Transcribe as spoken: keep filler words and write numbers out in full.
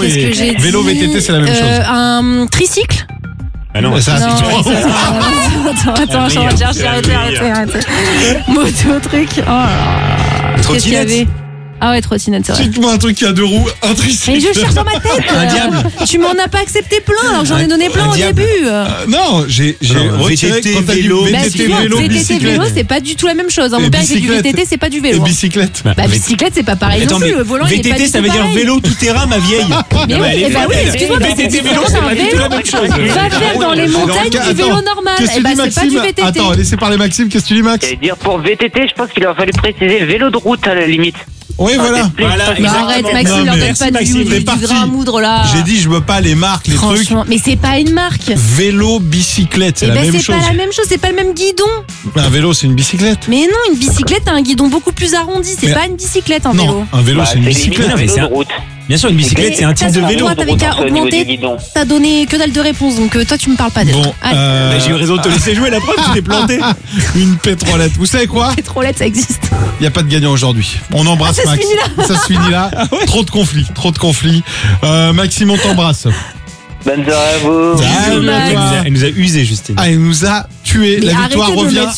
Qu'est-ce et que j'ai vélo dit V T T, c'est la même Euh, chose. Un tricycle. Ah non, ça, Non, c'est ouais, trop. ça, ça, attends, attends, je meilleure, recherche, c'est la arrêtez, arrêtez, meilleure. arrêtez. Moto truc. Oh là là. Qu'est-ce qu'il y avait? Ah ouais, trottinette, c'est vrai. Cite-moi un truc qui a deux roues, un tricycle. Mais je cherche dans ma tête. Un diable. Tu m'en as pas accepté plein alors que j'en ai Un- donné plein un au diable. début. Euh, non, j'ai j'ai Non, retiré V T T, quand t'as dit vélo, V Bah, T tu T, vois, vélo, V T T bicyclette. vélo, c'est pas du tout la même chose. hein. Et Mon père il fait du V bicyclette. T T, c'est pas du Et vélo. hein. bicyclette. Bah bicyclette c'est pas pareil non Attends, plus. mais Le volant il est pas V T T, du ça tout veut dire pareil. vélo tout terrain, ma vieille. Mais oui, eh bah oui, excuse-moi, mais c'est V T T, vélo, différent c'est d'un pas du tout la vélo. même chose. Va faire dans les montagnes Attends, du vélo normal. Qu'est-ce que Eh tu bah dis, c'est pas du Maxime? V T T. Attends, laissez parler Maxime. Qu'est-ce que tu dis, Max? J'allais dire pour V T T, je pense qu'il aurait fallu préciser vélo de route à la limite. Oui, voilà. Voilà, Mais arrête exactement. Maxime, Non, leur mais donne merci, pas du, Maxime, du, t'es du parti. grain à moudre là. J'ai dit, je veux pas les marques, les trucs. Franchement, mais c'est pas une marque. Vélo, bicyclette, c'est Eh la ben même c'est chose. pas la même chose, c'est pas le même guidon. Un vélo, c'est une bicyclette. Mais non, une bicyclette a un guidon beaucoup plus arrondi, c'est Mais- pas une bicyclette un vélo. Non, un vélo, Bah, c'est une limite bicyclette. Non, mais vélo c'est de un- route. Bien sûr, une bicyclette, c'est un type de Toi, vélo. t'avais qu'à Au niveau augmenter. du guidon. T'as donné que dalle de réponse, donc euh, toi tu me parles pas d'être. Bon, Allez, euh, Bah, j'ai eu raison de te laisser jouer, la preuve, tu t'es planté. une pétrolette. Vous savez quoi? pétrolette ça existe. Il n'y a pas de gagnant aujourd'hui. On embrasse Ah, ça se Max. finit là. Ça se finit là. Trop de conflits, trop de conflits. Euh, Maxime, on t'embrasse. Bonne soirée à vous. Salut à Max. Elle toi. nous a- elle nous a usé, Justine. Ah, il nous a tué. Mais La arrêtez victoire de revient mettre